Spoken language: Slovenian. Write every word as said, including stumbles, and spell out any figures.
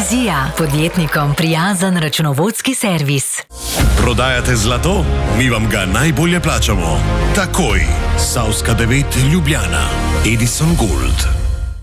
Vizija, podjetnikom prijazen računovodski servis. Prodajate zlato? Mi vam ga najbolje plačamo. Takoj. Savska devet Ljubljana. Edison Gold.